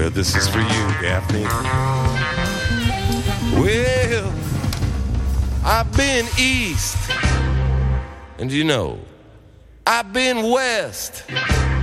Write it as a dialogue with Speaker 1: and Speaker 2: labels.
Speaker 1: this is for you, Daphne. Well, I've been east, and you know, I've been west.